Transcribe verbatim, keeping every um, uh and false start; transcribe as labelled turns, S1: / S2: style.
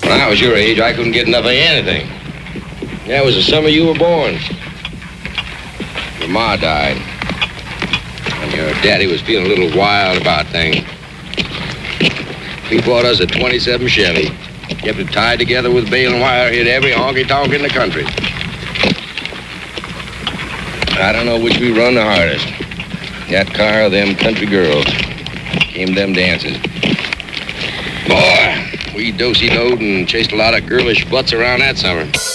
S1: When I was your age, I couldn't get enough of anything. That was the summer you were born. Your ma died. And your daddy was feeling a little wild about things. He bought us a twenty-seven Chevy. Kept it tied together with baling wire, hit every honky-tonk in the country. I don't know which we run the hardest. That car or them country girls. Came them dances. Boy, we do-si-doed and chased a lot of girlish butts around that summer.